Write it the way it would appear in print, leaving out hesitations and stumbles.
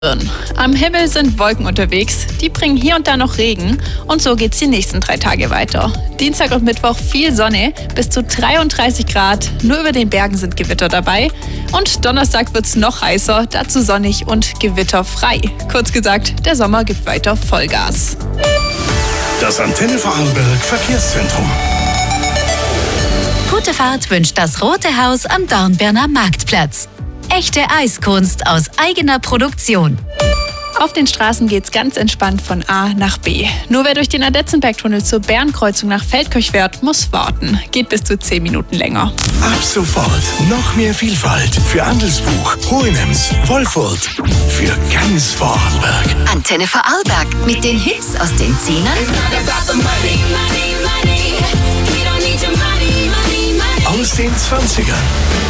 Am Himmel sind Wolken unterwegs, die bringen hier und da noch Regen und so geht's die nächsten 3 Tage weiter. Dienstag und Mittwoch viel Sonne, bis zu 33 Grad, nur über den Bergen sind Gewitter dabei und Donnerstag wird's noch heißer, dazu sonnig und gewitterfrei. Kurz gesagt, der Sommer gibt weiter Vollgas. Das Antenne Vorarlberg Verkehrszentrum. Gute Fahrt wünscht das Rote Haus am Dornbirner Marktplatz. Echte Eiskunst aus eigener Produktion. Auf den Straßen geht's ganz entspannt von A nach B. Nur wer durch den Adetzenbergtunnel zur Bernkreuzung nach Feldkirch fährt, muss warten. Geht bis zu 10 Minuten länger. Ab sofort noch mehr Vielfalt für Andelsbuch, Hohenems, Wolfurt, für ganz Vorarlberg. Antenne Vorarlberg mit den Hits aus den 10ern, Aus den 20ern.